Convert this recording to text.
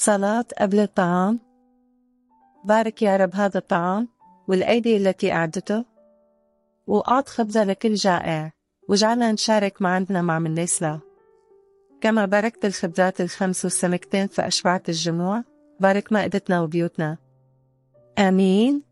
صلاة قبل الطعام. بارك يا رب هذا الطعام والأيدي التي أعدته، وأعط خبزة لكل جائع، واجعلنا نشارك معنا مع من ليس له. كما باركت الخبزات 5 والسمكتين فأشبعت الجموع، بارك مائدتنا وبيوتنا. آمين.